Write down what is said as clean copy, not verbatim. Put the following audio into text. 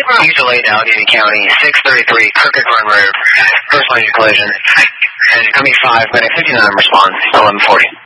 He's delayed Allegheny County, 633 Crooked Run Road. First lane collision. And coming 5 minutes, 59 response, 1140.